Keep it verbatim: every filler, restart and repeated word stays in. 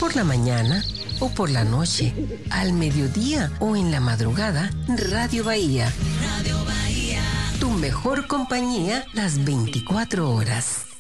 Por la mañana o por la noche, al mediodía o en la madrugada, Radio Bahía. Radio Bahía. Tu mejor compañía las veinticuatro horas.